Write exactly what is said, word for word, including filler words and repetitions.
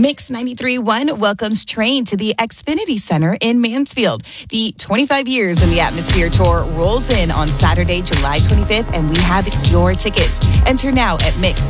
Mix ninety-three point one welcomes Train to the Xfinity Center in Mansfield. The twenty-five Years in the Atmosphere Tour rolls in on Saturday, July twenty-fifth, and we have your tickets. Enter now at mix